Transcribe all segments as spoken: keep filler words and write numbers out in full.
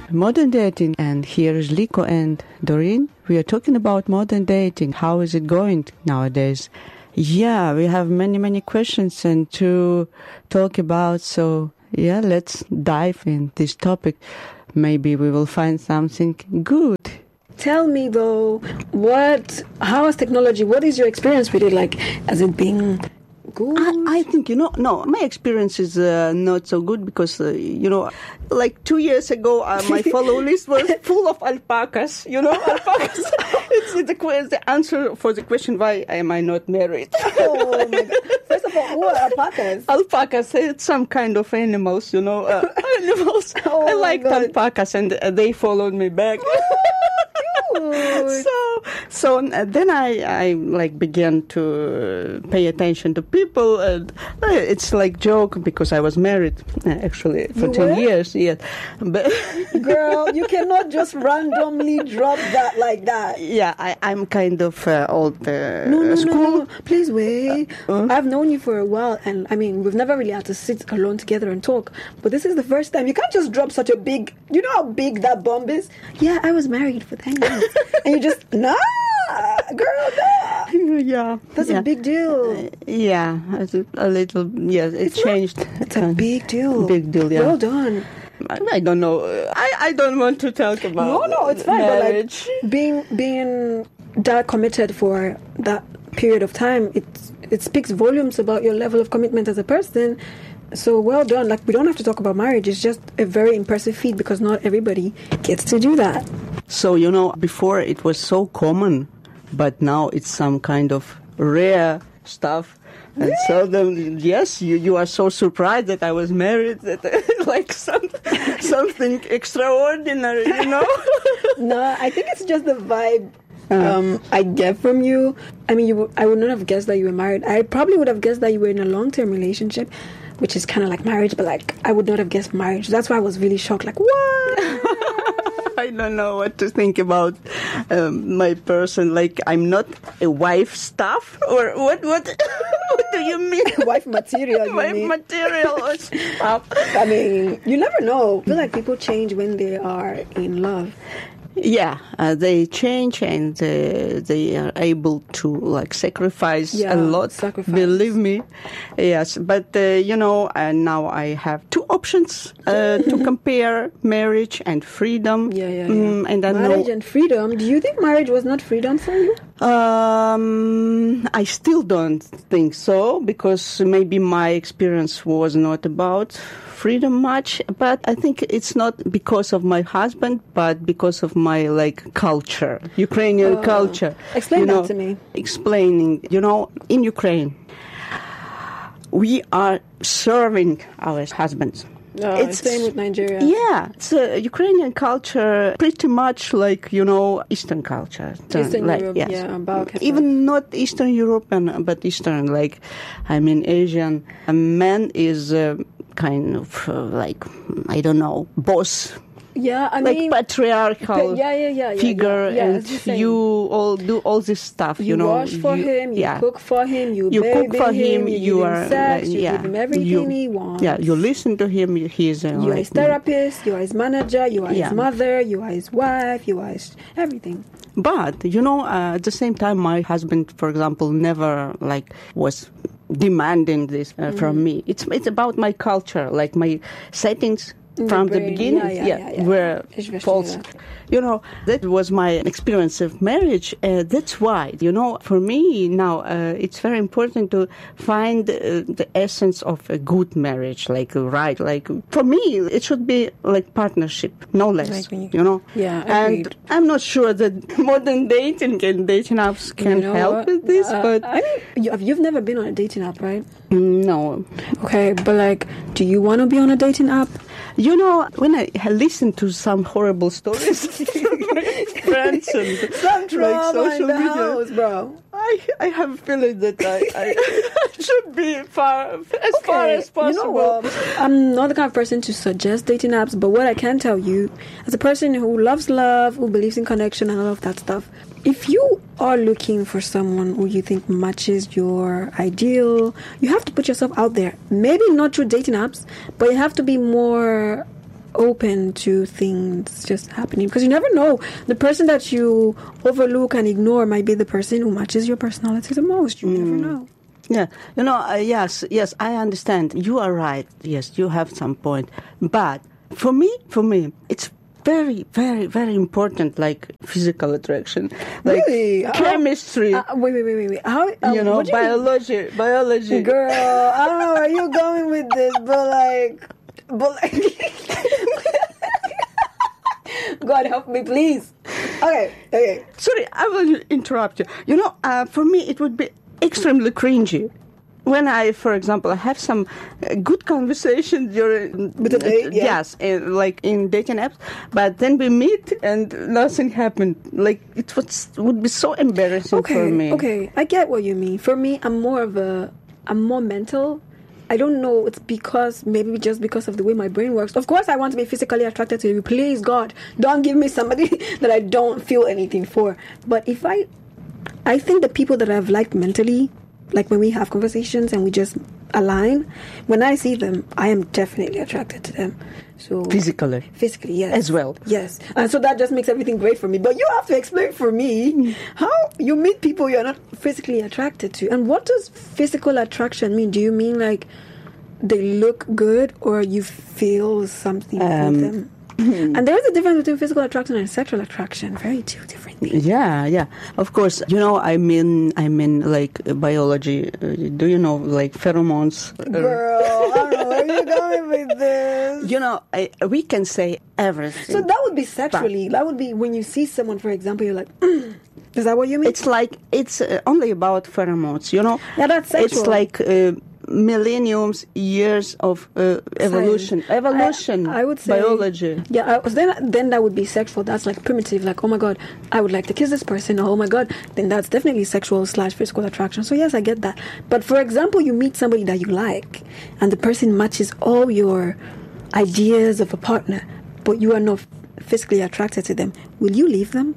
Modern Dating. And here is Liko and Doreen. We are talking about modern dating. How is it going nowadays? Yeah, we have many, many questions and to talk about. So, yeah, let's dive in this topic. Maybe we will find something good. Tell me, though, what, how is technology, what is your experience with it? Like, has it been good? I, I think, you know, no, my experience is uh, not so good because, uh, you know, like two years ago, uh, my follow list was full of alpacas, you know, alpacas. it's the, the answer for the question, why am I not married? Oh, my God. First of all, who are alpacas? Alpacas, it's some kind of animals, you know, uh, animals. Oh, I liked alpacas and uh, they followed me back. so so uh, then I, I like began to uh, pay attention to people and uh, it's like joke because I was married uh, actually for you ten were? years. Yes, but girl, you cannot just randomly drop that like that. Yeah, I, I'm kind of uh, old uh, no, no, school. no, no, please wait. Uh, uh, I've known you for a while, and I mean, we've never really had to sit alone together and talk. But this is the first time. You can't just drop such a big. You know how big that bomb is? Yeah, I was married for ten years, and you just nah, girl, nah. Yeah, that's yeah. a big deal. Uh, yeah, it's a, a little. Yes, it it's changed. Not, it's a big deal. Big deal. Yeah. Well done. I, I don't know. I, I don't want to talk about. No, no, it's fine. Marriage. But like being being that committed for that period of time, it it speaks volumes about your level of commitment as a person. So well done. Like we don't have to talk about marriage. It's just a very impressive feat because not everybody gets to do that. So you know, before it was so common, but now it's some kind of rare stuff. And so then, yes, you, you are so surprised that I was married, that like some, something extraordinary, you know? No, I think it's just the vibe um, I get from you. I mean, you, I would not have guessed that you were married. I probably would have guessed that you were in a long-term relationship, which is kind of like marriage, but like I would not have guessed marriage. That's why I was really shocked. Like, what? I don't know what to think about um, my person. Like, I'm not a wife stuff, or what? What? What do you mean? Wife material. You Wife mean? material or stuff. I mean, you never know. I feel like people change when they are in love. Yeah, uh, they change and uh, they are able to like sacrifice yeah, a lot. Sacrifice. Believe me, yes. But uh, you know, uh, now I have two options uh, to compare: marriage and freedom. Yeah, yeah, yeah. Mm, and I marriage know, and freedom. Do you think marriage was not freedom for you? Um, I still don't think so because maybe my experience was not about freedom much, but I think it's not because of my husband, but because of my like culture, Ukrainian oh. culture. Explain you that know, to me. Explaining, you know, in Ukraine, we are serving our husbands. Oh, it's same with Nigeria. Yeah, it's a Ukrainian culture, pretty much like, you know, Eastern culture. Eastern like, Europe, yes. yeah, Balkan. Even not Eastern European, but Eastern, like, I mean, Asian. A man is uh, kind of uh, like, I don't know, boss. Yeah, I like mean, patriarchal yeah, yeah, yeah, yeah, figure, yeah, yeah, and you all do all this stuff. You, you know, wash for you, him, you yeah. cook for him, you, you baby cook for him, him, you, you give are him sex, like, you yeah, give him everything you, he wants. Yeah, you listen to him. He's uh, you like, are his therapist, you are his manager, you are yeah. his mother, you are his wife, you are his everything. But you know, uh, at the same time, my husband, for example, never like was demanding this uh, mm-hmm. from me. It's it's about my culture, like my settings. From the, the beginning, yeah, yeah, yeah, yeah, yeah. were false. You know, that was my experience of marriage. Uh, that's why, you know, for me now, uh, it's very important to find uh, the essence of a good marriage, like, uh, right, like, for me, it should be like partnership, no less, like you, you know? Yeah, agreed. And I'm not sure that modern dating and dating apps can you know help what? with this, uh, but... I mean, you, you've never been on a dating app, right? No. Okay, but like, do you want to be on a dating app? You know, when I listen to some horrible stories from my friends and some drama like social in the media, house, bro. I, I have a feeling that I, I should be far as okay. far as possible. You know what? I'm not the kind of person to suggest dating apps, but what I can tell you, as a person who loves love, who believes in connection and all of that stuff, if you are looking for someone who you think matches your ideal, you have to put yourself out there. Maybe not through dating apps, but you have to be more open to things just happening, because you never know. The person that you overlook and ignore might be the person who matches your personality the most. You mm. never know. Yeah, you know, uh, yes, yes, I understand. You are right. Yes, you have some point. But for me, for me, it's very, very, very important, like physical attraction, like really? chemistry. Uh, uh, wait, wait, wait, wait, wait. How? Um, you know, biology, mean? biology. Girl, I don't know where you're going with this, but like, but like, God help me, please. Okay, okay. Sorry, I will interrupt you. You know, uh, for me, it would be extremely cringy when I, for example, have some uh, good conversation during with a date, yeah. yes, in, like in dating apps, but then we meet and nothing happened. Like it was would be so embarrassing okay, for me. Okay, I get what you mean. For me, I'm more of a, I'm more mental. I don't know. It's because maybe just because of the way my brain works. Of course, I want to be physically attracted to you. Please, God, don't give me somebody that I don't feel anything for. But if I, I think the people that I've liked mentally, like when we have conversations and we just align, when I see them, I am definitely attracted to them. So physically, physically, yes, as well, yes. And so that just makes everything great for me. But you have to explain for me how you meet people you're not physically attracted to, and what does physical attraction mean? Do you mean like they look good, or you feel something um, with them? And there is a difference between physical attraction and sexual attraction. Very two different things. Yeah, yeah. Of course, you know, I mean, I mean, like uh, biology. Uh, do you know, like pheromones? Girl, I don't know where you're going with this. You know, I, we can say everything. So that would be sexually. That would be when you see someone, for example, you're like, mm. Is that what you mean? It's like, it's uh, only about pheromones, you know? Yeah, that's sexual. It's like Uh, millenniums, years of uh, evolution, Science. evolution, I, I would say biology. Yeah, I, then then that would be sexual. That's like primitive. Like, oh my God, I would like to kiss this person. Oh my God, then that's definitely sexual slash physical attraction. So yes, I get that. But for example, you meet somebody that you like, and the person matches all your ideas of a partner, but you are not physically attracted to them. Will you leave them?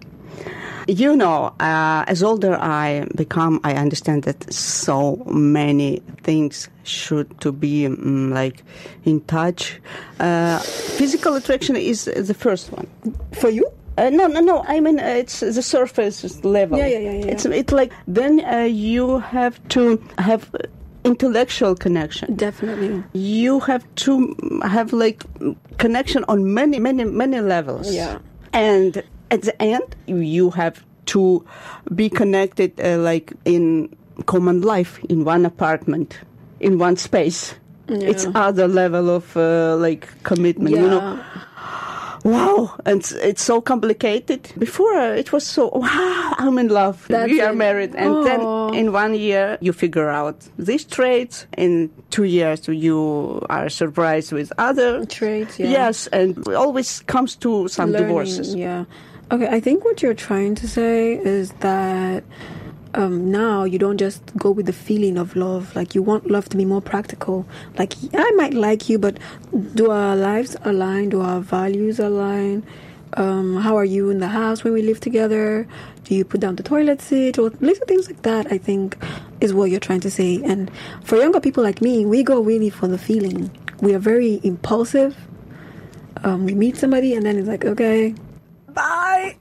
You know, uh, as older I become, I understand that so many things should to be um, like in touch. Uh, physical attraction is the first one. For you? Uh, no, no, no. I mean, uh, it's the surface level. Yeah, yeah, yeah. yeah. It's it's like then uh, you have to have intellectual connection. Definitely. You have to have like connection on many, many, many levels. Yeah. And at the end, you have to be connected, uh, like in common life, in one apartment, in one space. Yeah. It's other level of uh, like commitment. Yeah. You know. Wow, and it's, it's so complicated. Before uh, it was so, wow, I'm in love. That's we are it. married. And Aww. then in one year, you figure out these traits. In two years, you are surprised with other traits. Yeah. Yes, and it always comes to some Learning, divorces. Yeah. Okay, I think what you're trying to say is that Um, now you don't just go with the feeling of love. Like, you want love to be more practical. Like, I might like you, but do our lives align? Do our values align? Um, how are you in the house when we live together? Do you put down the toilet seat? Or little things like that, I think, is what you're trying to say. And for younger people like me, we go really for the feeling. We are very impulsive. Um, we meet somebody and then it's like, okay, bye.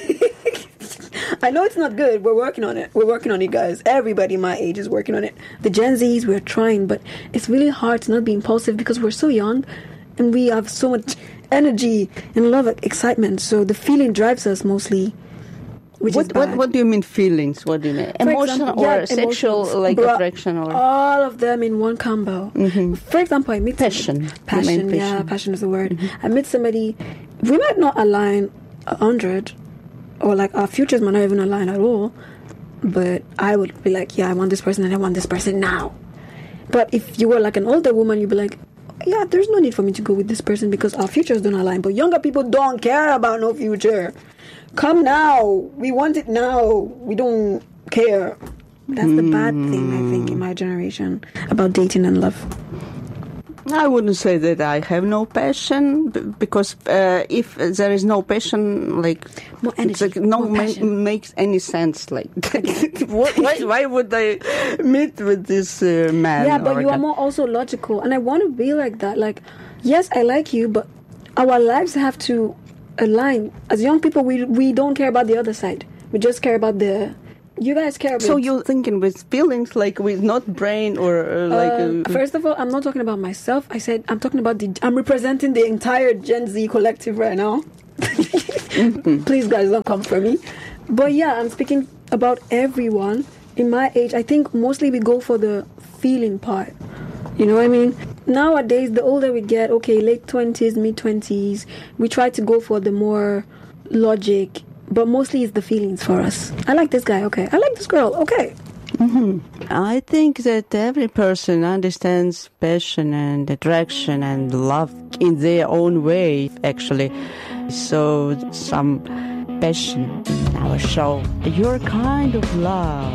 I know it's not good. We're working on it. We're working on it, guys. Everybody my age is working on it. The Gen Zs, we're trying, but it's really hard to not be impulsive because we're so young and we have so much energy and love, excitement. So the feeling drives us mostly. Which what, is bad. what what do you mean feelings? What do you mean? For Emotional example, or yeah, sexual emotions. like Bro, attraction or all of them in one combo. Mm-hmm. For example, I meet passion. Somebody, passion, passion, yeah, passion is the word. Mm-hmm. I meet somebody. We might not align a hundred, or like our futures might not even align at all. But I would be like, yeah, I want this person and I want this person now. But if you were like an older woman, you'd be like, yeah, there's no need for me to go with this person because our futures don't align. But younger people don't care about no future. Come now. We want it now. We don't care. That's mm. the bad thing, I think, in my generation about dating and love. I wouldn't say that I have no passion, because uh, if there is no passion, like, more energy, like no more ma- makes any sense. Like, why, why would I meet with this uh, man? Yeah, but you guy? are more also logical, and I want to be like that. Like, yes, I like you, but our lives have to align. As young people, we we don't care about the other side. We just care about the. You guys care about. So you're thinking with feelings, like with not brain or uh, like. Uh, uh, first of all, I'm not talking about myself. I said I'm talking about the. I'm representing the entire Gen Z collective right now. mm-hmm. Please, guys, don't come for me. But yeah, I'm speaking about everyone in my age. I think mostly we go for the feeling part. You know what I mean? Nowadays, the older we get, okay, late twenties, mid twenties, we try to go for the more logic. But mostly it's the feelings for us. I like this guy, okay. I like this girl, okay. Mm-hmm. I think that every person understands passion and attraction and love in their own way, actually. So some passion in our show. Your kind of love.